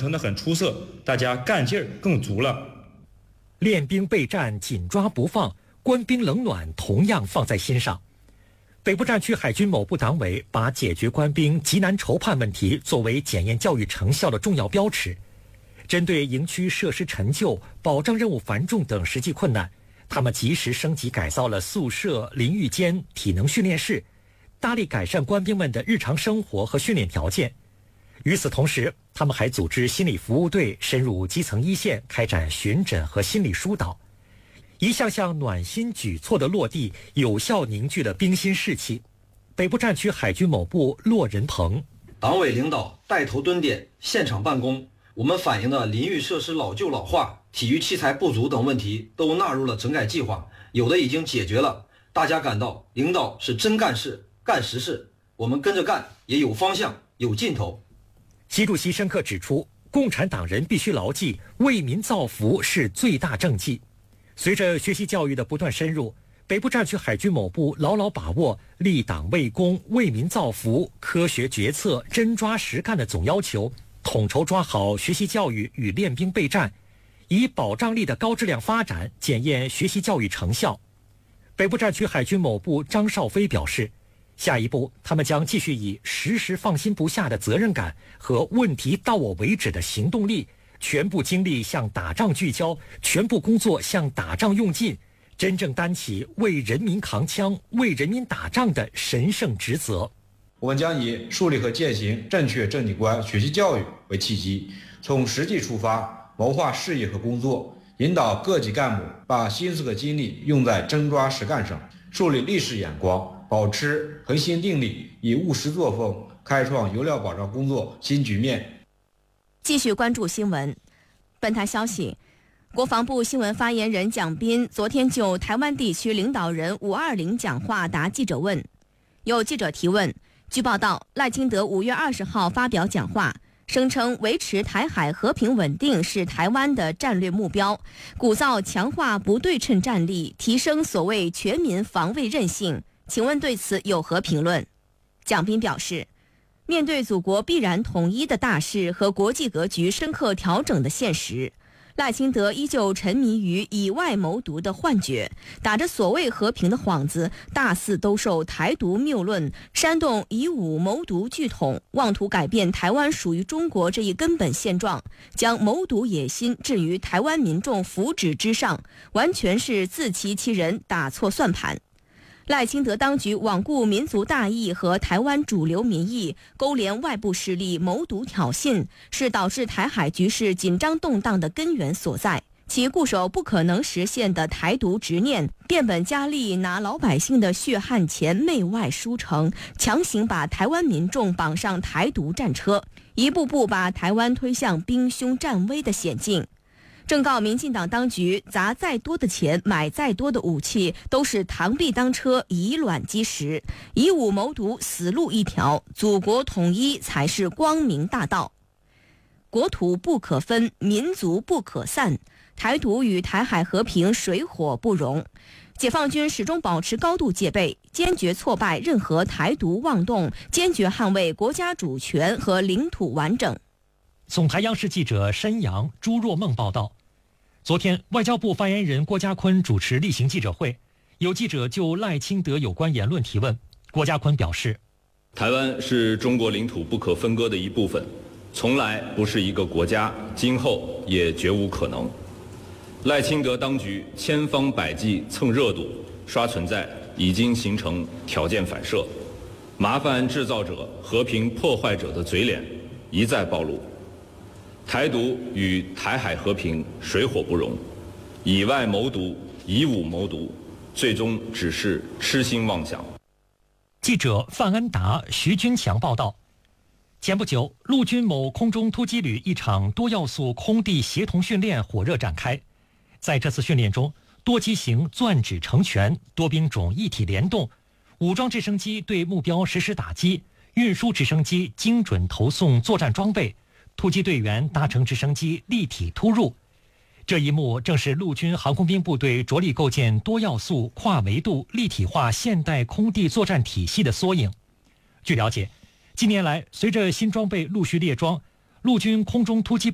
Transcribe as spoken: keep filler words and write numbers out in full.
成的很出色，大家干劲儿更足了。 练兵备战紧抓不放，官兵冷暖同样放在心上。北部战区海军某部党委把解决官兵急难愁盼问题作为检验教育成效的重要标尺。针对营区设施陈旧、保障任务繁重等实际困难，他们及时升级改造了宿舍、淋浴间、体能训练室，大力改善官兵们的日常生活和训练条件。与此同时，他们还组织心理服务队深入基层一线，开展巡诊和心理疏导。一项项暖心举措的落地，有效凝聚了兵心士气。北部战区海军某部骆仁鹏： 党委领导带头蹲点，现场办公，我们反映的淋浴设施老旧老化、体育器材不足等问题都纳入了整改计划，有的已经解决了。大家感到领导是真干事、干实事，我们跟着干也有方向、有劲头。 习主席深刻指出，共产党人必须牢记为民造福是最大政绩。随着学习教育的不断深入，北部战区海军某部牢牢把握立党为公、为民造福、科学决策、真抓实干的总要求，统筹抓好学习教育与练兵备战，以保障力的高质量发展检验学习教育成效。北部战区海军某部张少飞表示，下一步他们将继续以时时放心不下的责任感和问题到我为止的行动力，全部精力向打仗聚焦，全部工作向打仗用尽，真正担起为人民扛枪、为人民打仗的神圣职责。 我们将以树立和践行正确政绩观学习教育为契机，从实际出发，谋划事业和工作，引导各级干部把心思和精力用在真抓实干上，树立历史眼光，保持恒心定力，以务实作风开创油料保障工作新局面。 继续关注新闻。本台消息，国防部新闻发言人蒋斌昨天就台湾地区领导人五二零讲话答记者问。有记者提问，据报道，赖清德五月二十号发表讲话，声称维持台海和平稳定是台湾的战略目标，鼓噪强化不对称战力，提升所谓全民防卫韧性。请问对此有何评论？蒋斌表示，面对祖国必然统一的大势和国际格局深刻调整的现实，赖清德依旧沉迷于以外谋独的幻觉，打着所谓和平的幌子，大肆兜售台独谬论，煽动以武谋独聚统，妄图改变台湾属于中国这一根本现状，将谋独野心置于台湾民众福祉之上，完全是自欺欺人，打错算盘。赖清德当局罔顾民族大义和台湾主流民意，勾连外部势力谋独挑衅，是导致台海局势紧张动荡的根源所在。其固守不可能实现的台独执念，变本加厉，拿老百姓的血汗钱媚外输成，强行把台湾民众绑上台独战车，一步步把台湾推向兵凶战危的险境。正告民进党当局，砸再多的钱，买再多的武器，都是螳臂当车，以卵击石，以武谋独，死路一条，祖国统一才是光明大道。国土不可分，民族不可散，台独与台海和平水火不容。解放军始终保持高度戒备，坚决挫败任何台独妄动，坚决捍卫国家主权和领土完整。 总台央视记者申阳、朱若梦报道，昨天外交部发言人郭家坤主持例行记者会，有记者就赖清德有关言论提问。郭家坤表示， 台湾是中国领土不可分割的一部分，从来不是一个国家，今后也绝无可能。赖清德当局千方百计蹭热度、刷存在，已经形成条件反射，麻烦制造者、和平破坏者的嘴脸一再暴露。台独与台海和平水火不容，以外谋独，以武谋独，最终只是痴心妄想。 记者范恩达、徐军强报道，前不久，陆军某空中突击旅一场多要素空地协同训练火热展开。在这次训练中，多机型钻指成拳，多兵种一体联动，武装直升机对目标实施打击，运输直升机精准投送作战装备，突击队员搭乘直升机立体突入。这一幕正是陆军航空兵部队着力构建多要素、跨维度、立体化现代空地作战体系的缩影。据了解，近年来随着新装备陆续列装，陆军空中突击